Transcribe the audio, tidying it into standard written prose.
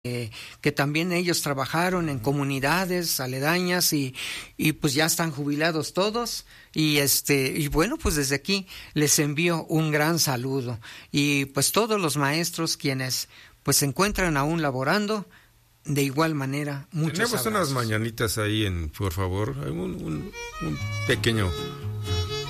que también ellos trabajaron en comunidades aledañas y pues ya están jubilados todos y bueno, pues desde aquí les envío un gran saludo y pues todos los maestros quienes pues se encuentran aún laborando, de igual manera muchos tenemos abrazos. unas mañanitas ahí por favor, un pequeño